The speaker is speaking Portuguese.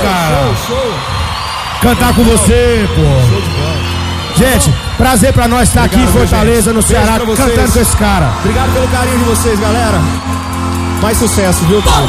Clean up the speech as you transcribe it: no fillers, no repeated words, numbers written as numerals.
cara. Show. Cantar com você, pô. Show de bola. Gente, prazer pra nós estar aqui em Fortaleza, no Ceará, cantando com esse cara. Obrigado pelo carinho de vocês, galera. Mais sucesso, viu, cara?